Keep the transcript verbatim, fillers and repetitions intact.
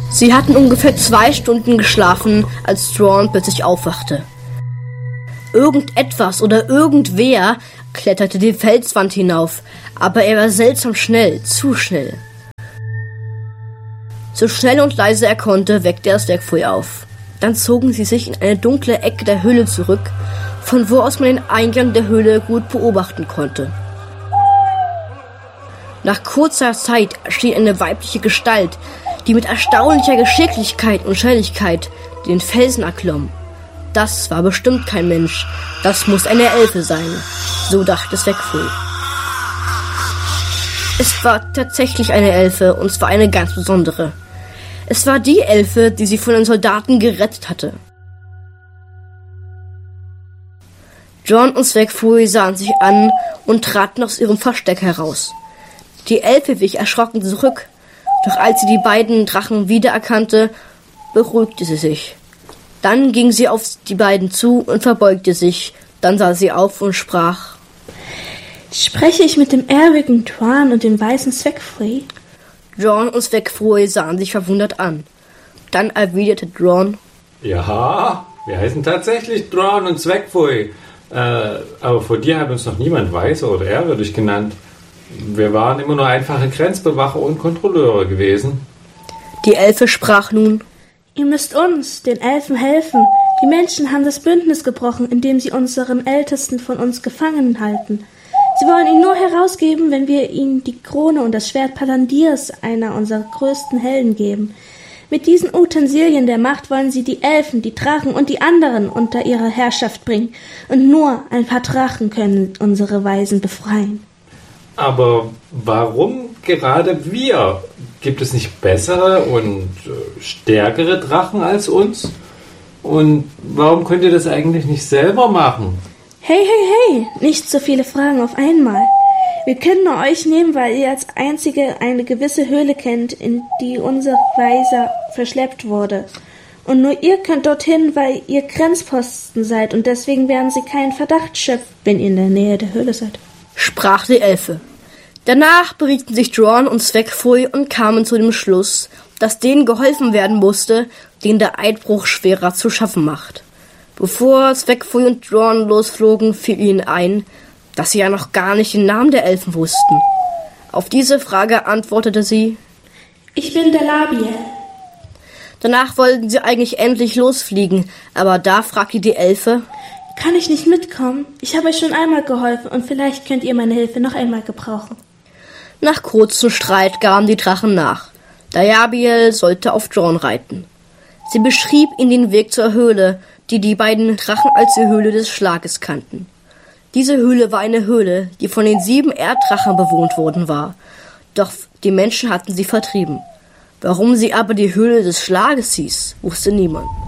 Sie hatten ungefähr zwei Stunden geschlafen, als Thrawn plötzlich aufwachte. Irgendetwas oder irgendwer kletterte die Felswand hinauf, aber er war seltsam schnell, zu schnell. So schnell und leise er konnte, weckte er Swegfui auf. Dann zogen sie sich in eine dunkle Ecke der Höhle zurück, von wo aus man den Eingang der Höhle gut beobachten konnte. Nach kurzer Zeit erschien eine weibliche Gestalt, die mit erstaunlicher Geschicklichkeit und Schnelligkeit den Felsen erklomm. Das war bestimmt kein Mensch, das muss eine Elfe sein, so dachte Swegfui. Es war tatsächlich eine Elfe, und zwar eine ganz besondere. Es war die Elfe, die sie von den Soldaten gerettet hatte. Jon und Swegfui sahen sich an und traten aus ihrem Versteck heraus. Die Elfe wich erschrocken zurück, doch als sie die beiden Drachen wiedererkannte, beruhigte sie sich. Dann ging sie auf die beiden zu und verbeugte sich. Dann sah sie auf und sprach: Spreche ich mit dem ehrwürdigen Thrawn und dem weißen Swegfui? Jon und Swegfui sahen sich verwundert an. Dann erwiderte Thrawn: Ja, wir heißen tatsächlich Thrawn und Swegfui. Äh, aber vor dir hat uns noch niemand weißer oder ehrwürdig genannt. Wir waren immer nur einfache Grenzbewacher und Kontrolleure gewesen. Die Elfe sprach nun: Ihr müsst uns, den Elfen, helfen. Die Menschen haben das Bündnis gebrochen, indem sie unseren Ältesten von uns gefangen halten. Sie wollen ihn nur herausgeben, wenn wir ihnen die Krone und das Schwert Palandirs, einer unserer größten Helden, geben. Mit diesen Utensilien der Macht wollen sie die Elfen, die Drachen und die anderen unter ihre Herrschaft bringen. Und nur ein paar Drachen können unsere Weisen befreien. Aber warum gerade wir? Gibt es nicht bessere und stärkere Drachen als uns? Und warum könnt ihr das eigentlich nicht selber machen? Hey, hey, hey, nicht so viele Fragen auf einmal. Wir können nur euch nehmen, weil ihr als einzige eine gewisse Höhle kennt, in die unser Weiser verschleppt wurde. Und nur ihr könnt dorthin, weil ihr Grenzposten seid, und deswegen werden sie keinen Verdacht schöpfen, wenn ihr in der Nähe der Höhle seid, sprach die Elfe. Danach berieten sich Thrawn und Swegfui und kamen zu dem Schluss, dass denen geholfen werden musste, denen der Eidbruch schwerer zu schaffen macht. Bevor Swegfui und Thrawn losflogen, fiel ihnen ein, dass sie ja noch gar nicht den Namen der Elfen wussten. Auf diese Frage antwortete sie: Ich bin der Labiel. Danach wollten sie eigentlich endlich losfliegen, aber da fragte die Elfe: Kann ich nicht mitkommen? Ich habe euch schon einmal geholfen und vielleicht könnt ihr meine Hilfe noch einmal gebrauchen. Nach kurzem Streit gaben die Drachen nach. Dayabiel sollte auf Thrawn reiten. Sie beschrieb ihnen den Weg zur Höhle, die die beiden Drachen als die Höhle des Schlages kannten. Diese Höhle war eine Höhle, die von den sieben Erddrachen bewohnt worden war. Doch die Menschen hatten sie vertrieben. Warum sie aber die Höhle des Schlages hieß, wusste niemand.